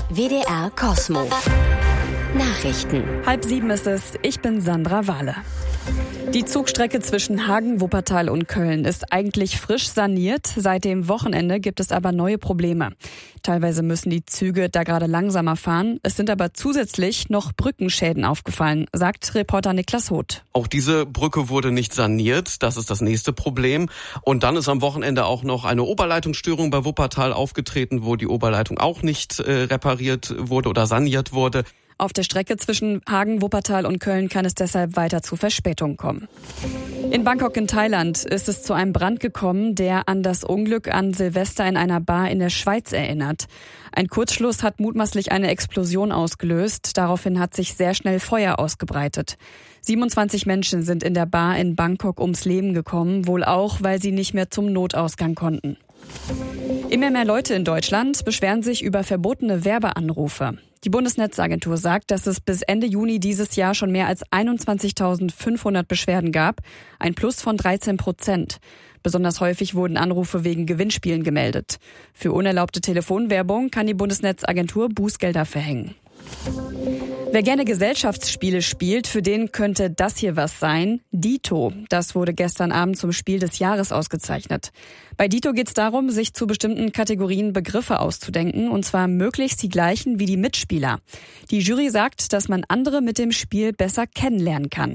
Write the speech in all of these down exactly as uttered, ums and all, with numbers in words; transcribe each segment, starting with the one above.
W D R Kosmo. Nachrichten. Halb sieben ist es. Ich bin Sandra Wahle. Die Zugstrecke zwischen Hagen, Wuppertal und Köln ist eigentlich frisch saniert. Seit dem Wochenende gibt es aber neue Probleme. Teilweise müssen die Züge da gerade langsamer fahren. Es sind aber zusätzlich noch Brückenschäden aufgefallen, sagt Reporter Niklas Hoth. Auch diese Brücke wurde nicht saniert. Das ist das nächste Problem. Und dann ist am Wochenende auch noch eine Oberleitungsstörung bei Wuppertal aufgetreten, wo die Oberleitung auch nicht äh, repariert wurde oder saniert wurde. Auf der Strecke zwischen Hagen, Wuppertal und Köln kann es deshalb weiter zu Verspätungen kommen. In Bangkok in Thailand ist es zu einem Brand gekommen, der an das Unglück an Silvester in einer Bar in der Schweiz erinnert. Ein Kurzschluss hat mutmaßlich eine Explosion ausgelöst. Daraufhin hat sich sehr schnell Feuer ausgebreitet. siebenundzwanzig Menschen sind in der Bar in Bangkok ums Leben gekommen, wohl auch, weil sie nicht mehr zum Notausgang konnten. Immer mehr Leute in Deutschland beschweren sich über verbotene Werbeanrufe. Die Bundesnetzagentur sagt, dass es bis Ende Juni dieses Jahr schon mehr als einundzwanzigtausendfünfhundert Beschwerden gab, ein Plus von dreizehn Prozent. Besonders häufig wurden Anrufe wegen Gewinnspielen gemeldet. Für unerlaubte Telefonwerbung kann die Bundesnetzagentur Bußgelder verhängen. Wer gerne Gesellschaftsspiele spielt, für den könnte das hier was sein. Dito, das wurde gestern Abend zum Spiel des Jahres ausgezeichnet. Bei Dito geht es darum, sich zu bestimmten Kategorien Begriffe auszudenken, und zwar möglichst die gleichen wie die Mitspieler. Die Jury sagt, dass man andere mit dem Spiel besser kennenlernen kann.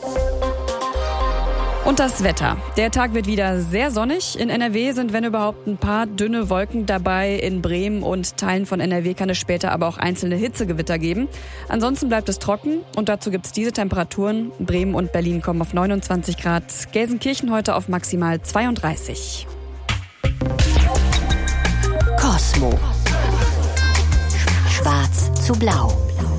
Und das Wetter. Der Tag wird wieder sehr sonnig. In N R W sind, wenn überhaupt, ein paar dünne Wolken dabei. In Bremen und Teilen von N R W kann es später aber auch einzelne Hitzegewitter geben. Ansonsten bleibt es trocken und dazu gibt es diese Temperaturen. Bremen und Berlin kommen auf neunundzwanzig Grad. Gelsenkirchen heute auf maximal zweiunddreißig. Kosmo. Schwarz zu blau.